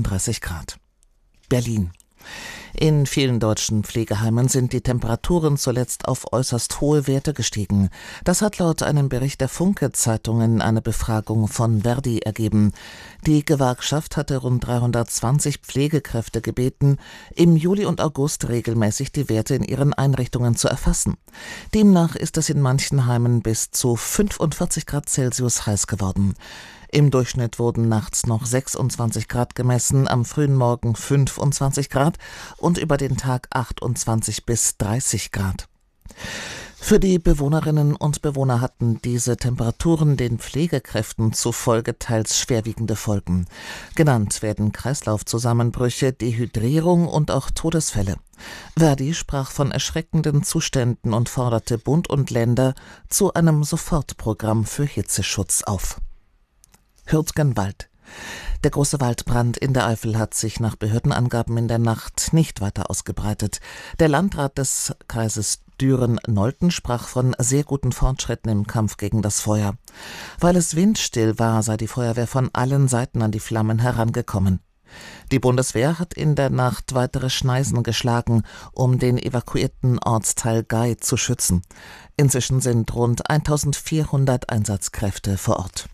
38 Grad. Berlin. In vielen deutschen Pflegeheimen sind die Temperaturen zuletzt auf äußerst hohe Werte gestiegen. Das hat laut einem Bericht der Funke-Zeitungen eine Befragung von Verdi ergeben. Die Gewerkschaft hatte rund 320 Pflegekräfte gebeten, im Juli und August regelmäßig die Werte in ihren Einrichtungen zu erfassen. Demnach ist es in manchen Heimen bis zu 45 Grad Celsius heiß geworden. Im Durchschnitt wurden nachts noch 26 Grad gemessen, am frühen Morgen 25 Grad und über den Tag 28 bis 30 Grad. Für die Bewohnerinnen und Bewohner hatten diese Temperaturen den Pflegekräften zufolge teils schwerwiegende Folgen. Genannt werden Kreislaufzusammenbrüche, Dehydrierung und auch Todesfälle. Verdi sprach von erschreckenden Zuständen und forderte Bund und Länder zu einem Sofortprogramm für Hitzeschutz auf. Hürtgenwald. Der große Waldbrand in der Eifel hat sich nach Behördenangaben in der Nacht nicht weiter ausgebreitet. Der Landrat des Kreises Düren-Nolten sprach von sehr guten Fortschritten im Kampf gegen das Feuer. Weil es windstill war, sei die Feuerwehr von allen Seiten an die Flammen herangekommen. Die Bundeswehr hat in der Nacht weitere Schneisen geschlagen, um den evakuierten Ortsteil Gay zu schützen. Inzwischen sind rund 1400 Einsatzkräfte vor Ort.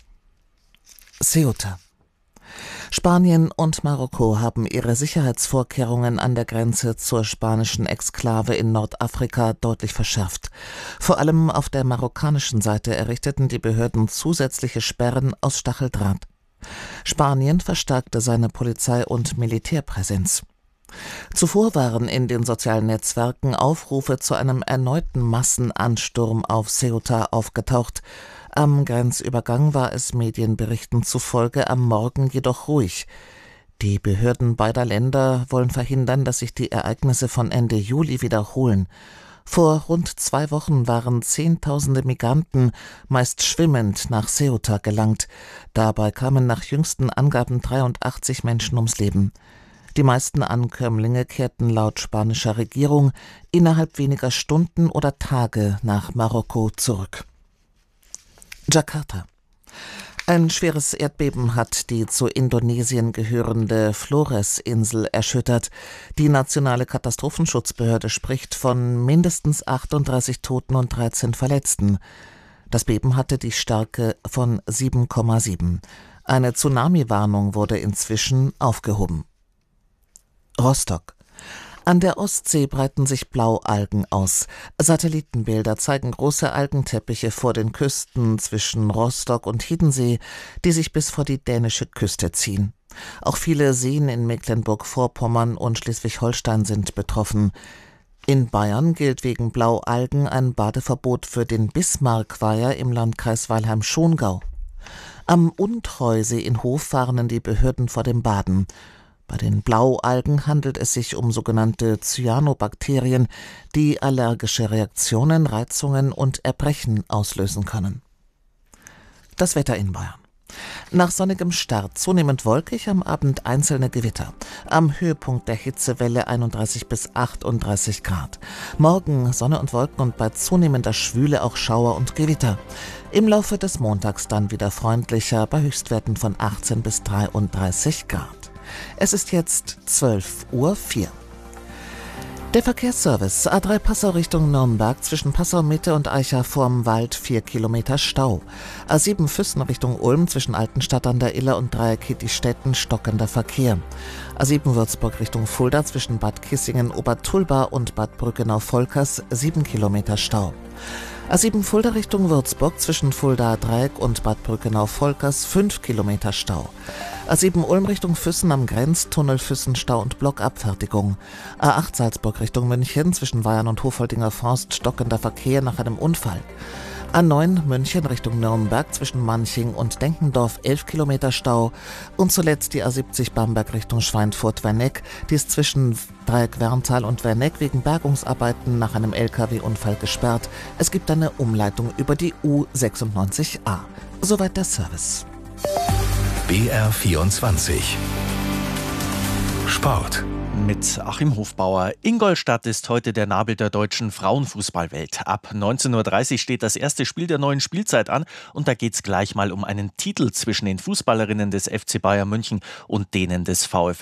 Ceuta. Spanien und Marokko haben ihre Sicherheitsvorkehrungen an der Grenze zur spanischen Exklave in Nordafrika deutlich verschärft. Vor allem auf der marokkanischen Seite errichteten die Behörden zusätzliche Sperren aus Stacheldraht. Spanien verstärkte seine Polizei- und Militärpräsenz. Zuvor waren in den sozialen Netzwerken Aufrufe zu einem erneuten Massenansturm auf Ceuta aufgetaucht. Am Grenzübergang war es Medienberichten zufolge am Morgen jedoch ruhig. Die Behörden beider Länder wollen verhindern, dass sich die Ereignisse von Ende Juli wiederholen. Vor rund 2 Wochen waren Zehntausende Migranten, meist schwimmend, nach Ceuta gelangt. Dabei kamen nach jüngsten Angaben 83 Menschen ums Leben. Die meisten Ankömmlinge kehrten laut spanischer Regierung innerhalb weniger Stunden oder Tage nach Marokko zurück. Jakarta. Ein schweres Erdbeben hat die zu Indonesien gehörende Flores-Insel erschüttert. Die nationale Katastrophenschutzbehörde spricht von mindestens 38 Toten und 13 Verletzten. Das Beben hatte die Stärke von 7,7. Eine Tsunami-Warnung wurde inzwischen aufgehoben. Rostock. An der Ostsee breiten sich Blaualgen aus. Satellitenbilder zeigen große Algenteppiche vor den Küsten zwischen Rostock und Hiddensee, die sich bis vor die dänische Küste ziehen. Auch viele Seen in Mecklenburg-Vorpommern und Schleswig-Holstein sind betroffen. In Bayern gilt wegen Blaualgen ein Badeverbot für den Bismarckweiher im Landkreis Weilheim-Schongau. Am Untreusee in Hof warnen die Behörden vor dem Baden. Bei den Blaualgen handelt es sich um sogenannte Cyanobakterien, die allergische Reaktionen, Reizungen und Erbrechen auslösen können. Das Wetter in Bayern. Nach sonnigem Start zunehmend wolkig, am Abend einzelne Gewitter. Am Höhepunkt der Hitzewelle 31 bis 38 Grad. Morgen Sonne und Wolken und bei zunehmender Schwüle auch Schauer und Gewitter. Im Laufe des Montags dann wieder freundlicher bei Höchstwerten von 18 bis 33 Grad. Es ist jetzt 12:04 Uhr. Der Verkehrsservice A3 Passau Richtung Nürnberg zwischen Passau Mitte und Aicha vorm Wald 4 Kilometer Stau. A7 Füssen Richtung Ulm zwischen Altenstadt an der Iller und Dreieck-Kittistetten stockender Verkehr. A7 Würzburg Richtung Fulda zwischen Bad Kissingen Obertulba und Bad Brückenau-Volkers 7 Kilometer Stau. A7 Fulda Richtung Würzburg zwischen Fulda Dreieck und Bad Brückenau-Volkers 5 Kilometer Stau. A7 Ulm Richtung Füssen am Grenztunnel Füssen Stau und Blockabfertigung. A8 Salzburg Richtung München zwischen Weyern und Hofoldinger Forst stockender Verkehr nach einem Unfall. A9 München Richtung Nürnberg zwischen Manching und Denkendorf 11 Kilometer Stau. Und zuletzt die A70 Bamberg Richtung Schweinfurt-Werneck, die ist zwischen Dreieck Werntal und Werneck wegen Bergungsarbeiten nach einem LKW-Unfall gesperrt. Es gibt eine Umleitung über die U96A. Soweit der Service. BR24 Sport. Mit Achim Hofbauer. Ingolstadt ist heute der Nabel der deutschen Frauenfußballwelt. Ab 19:30 Uhr steht das erste Spiel der neuen Spielzeit an und da geht's gleich mal um einen Titel zwischen den Fußballerinnen des FC Bayern München und denen des VfL